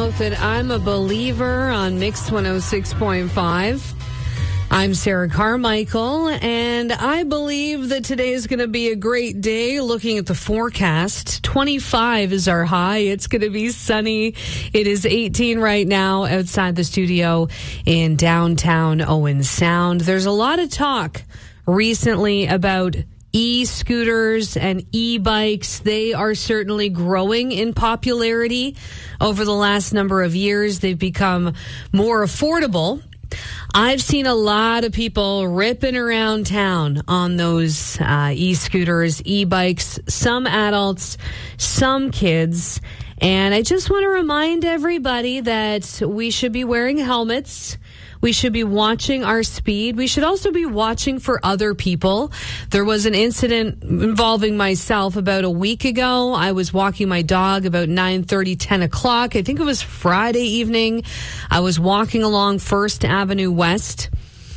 South and I'm a Believer on Mix 106.5. I'm Sarah Carmichael, and I believe that today is going to be a great day. Looking at the forecast, 25 is our high. It's going to be sunny. It is 18 right now outside the studio in downtown Owen Sound. There's a lot of talk recently about e-scooters and e-bikes. They are certainly growing in popularity over the last number of years. They've become more affordable. I've seen a lot of people ripping around town on those e-scooters, e-bikes, some adults, some kids. And I just want to remind everybody that we should be wearing helmets. We should be watching our speed. We should also be watching for other people. There was an incident involving myself about a week ago. I was walking my dog about 9:30, 10 o'clock. I think it was Friday evening. I was walking along First Avenue West,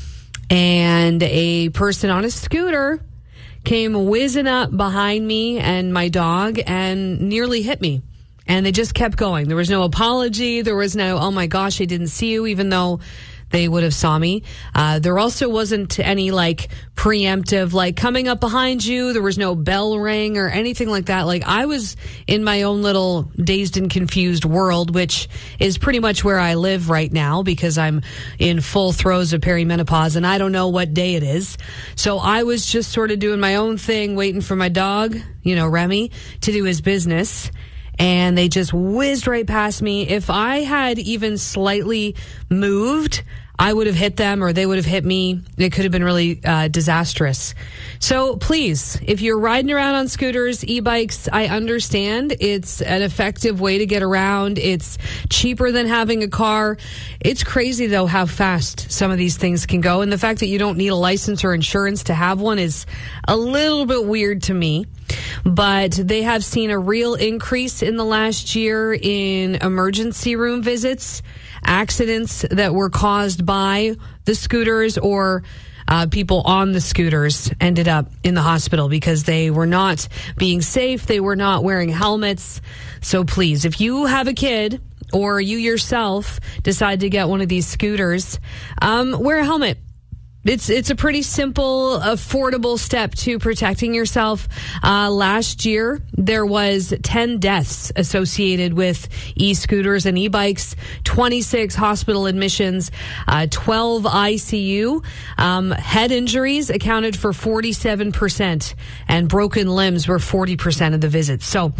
and a person on a scooter came whizzing up behind me and my dog and nearly hit me. And they just kept going. There was no apology. There was no, oh my gosh, I didn't see you, even though they would have saw me. There also wasn't any preemptive, coming up behind you. There was no bell ring or anything like that. I was in my own little dazed and confused world, which is pretty much where I live right now because I'm in full throes of perimenopause and I don't know what day it is. So I was just sort of doing my own thing, waiting for my dog, Remy, to do his business. And they just whizzed right past me. If I had even slightly moved, I would have hit them or they would have hit me. It could have been really disastrous. So please, if you're riding around on scooters, e-bikes, I understand it's an effective way to get around. It's cheaper than having a car. It's crazy, though, how fast some of these things can go. And the fact that you don't need a license or insurance to have one is a little bit weird to me. But they have seen a real increase in the last year in emergency room visits, accidents that were caused by the scooters or people on the scooters ended up in the hospital because they were not being safe. They were not wearing helmets. So please, if you have a kid or you yourself decide to get one of these scooters, wear a helmet. It's a pretty simple, affordable step to protecting yourself. Last year, there was 10 deaths associated with e-scooters and e-bikes, 26 hospital admissions, 12 ICU. Head injuries accounted for 47%, and broken limbs were 40% of the visits. So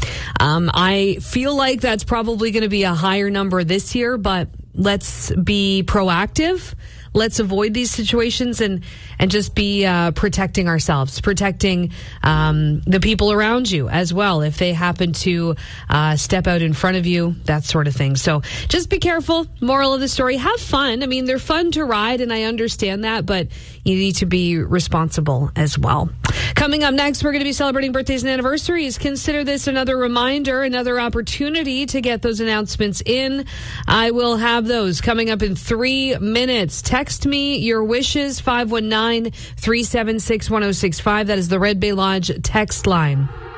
I feel like that's probably going to be a higher number this year, but let's be proactive. Let's avoid these situations and just be protecting ourselves, protecting the people around you as well if they happen to step out in front of you, that sort of thing. So just be careful. Moral of the story, have fun. I mean, they're fun to ride, and I understand that, but you need to be responsible as well. Coming up next, we're going to be celebrating birthdays and anniversaries. Consider this another reminder, another opportunity to get those announcements in. I will have those coming up in 3 minutes. Text me your wishes, 519-376-1065. That is the Red Bay Lodge text line.